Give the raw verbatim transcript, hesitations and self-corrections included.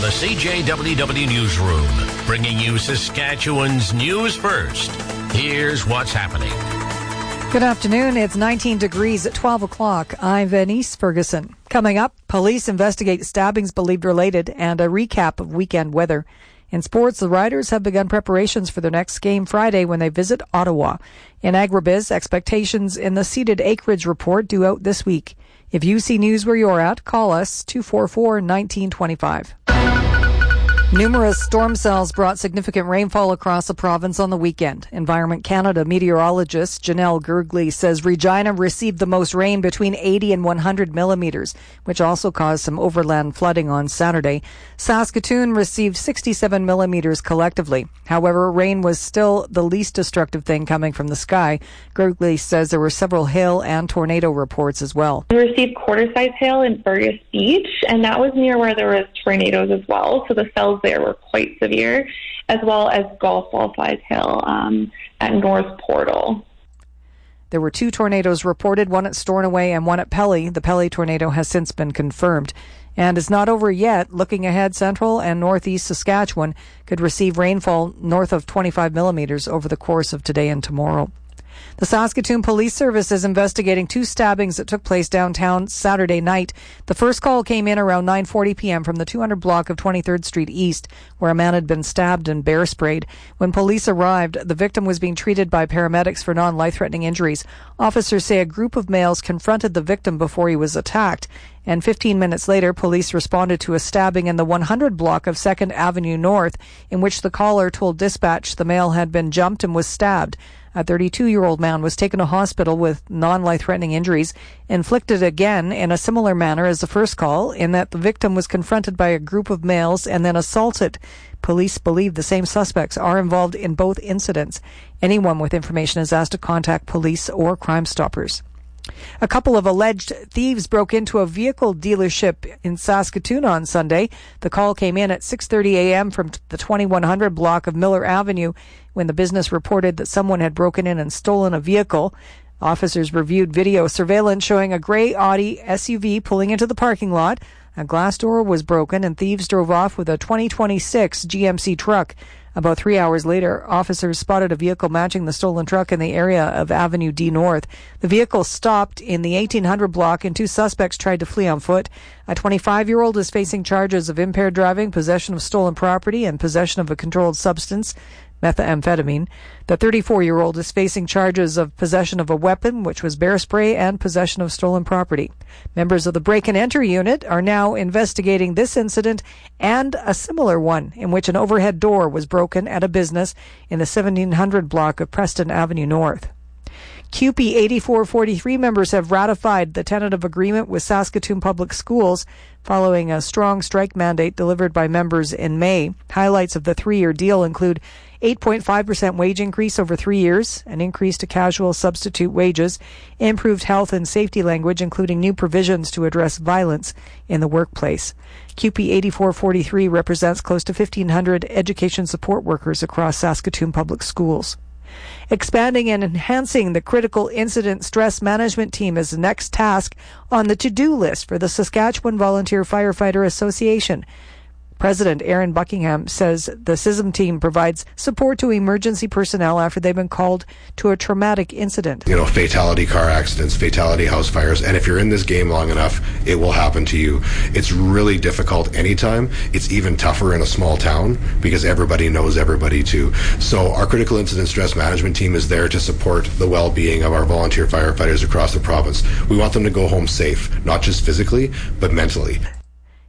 the C J W W Newsroom, bringing you Saskatchewan's news first. Here's what's happening. Good afternoon. It's nineteen degrees at twelve o'clock. I'm Venice Ferguson. Coming up, police investigate stabbings believed related and a recap of weekend weather. In sports, the Riders have begun preparations for their next game Friday when they visit Ottawa. In agribiz, expectations in the seeded acreage report due out this week. If you see news where you're at, call us two four four, one nine two five. Numerous storm cells brought significant rainfall across the province on the weekend. Environment Canada meteorologist Janelle Gergley says Regina received the most rain between eighty and one hundred millimeters, which also caused some overland flooding on Saturday. Saskatoon received sixty-seven millimeters collectively. However, rain was still the least destructive thing coming from the sky. Gergley says there were several hail and tornado reports as well. We received quarter-size hail in Fergus Beach, and that was near where there was tornadoes as well, so the cells there were quite severe, as well as golf ball size hail um, at North Portal. There were two tornadoes reported, one at Stornoway and one at Pelly. The Pelly tornado has since been confirmed. And it's not over yet. Looking ahead, central and northeast Saskatchewan could receive rainfall north of twenty-five millimeters over the course of today and tomorrow. The Saskatoon Police Service is investigating two stabbings that took place downtown Saturday night. The first call came in around nine forty p.m. from the two hundred block of twenty-third Street East, where a man had been stabbed and bear sprayed. When police arrived, the victim was being treated by paramedics for non-life-threatening injuries. Officers say a group of males confronted the victim before he was attacked, and fifteen minutes later, police responded to a stabbing in the one hundred block of second Avenue North, in which the caller told dispatch the male had been jumped and was stabbed. A thirty-two-year-old man was taken to hospital with non-life-threatening injuries, inflicted again in a similar manner as the first call, in that the victim was confronted by a group of males and then assaulted. Police believe the same suspects are involved in both incidents. Anyone with information is asked to contact police or Crime Stoppers. A couple of alleged thieves broke into a vehicle dealership in Saskatoon on Sunday. The call came in at six thirty a.m. from the twenty-one hundred block of Miller Avenue when the business reported that someone had broken in and stolen a vehicle. Officers reviewed video surveillance showing a gray Audi S U V pulling into the parking lot. A glass door was broken and thieves drove off with a twenty twenty-six G M C truck. About three hours later, officers spotted a vehicle matching the stolen truck in the area of Avenue D North. The vehicle stopped in the eighteen hundred block and two suspects tried to flee on foot. A twenty-five-year-old is facing charges of impaired driving, possession of stolen property, and possession of a controlled substance, methamphetamine. The thirty-four-year-old is facing charges of possession of a weapon, which was bear spray, and possession of stolen property. Members of the break-and-enter unit are now investigating this incident and a similar one in which an overhead door was broken at a business in the seventeen hundred block of Preston Avenue North. C U P E eighty-four forty-three members have ratified the tentative agreement with Saskatoon Public Schools following a strong strike mandate delivered by members in May. Highlights of the three-year deal include eight point five percent wage increase over three years, an increase to casual substitute wages, improved health and safety language, including new provisions to address violence in the workplace. C U P E eighty-four forty-three represents close to fifteen hundred education support workers across Saskatoon Public Schools. Expanding and enhancing the critical incident stress management team is the next task on the to-do list for the Saskatchewan Volunteer Firefighter Association. President Aaron Buckingham says the C I S M team provides support to emergency personnel after they've been called to a traumatic incident. You know, fatality car accidents, fatality house fires, and if you're in this game long enough, it will happen to you. It's really difficult anytime. It's even tougher in a small town because everybody knows everybody too. So our critical incident stress management team is there to support the well-being of our volunteer firefighters across the province. We want them to go home safe, not just physically, but mentally.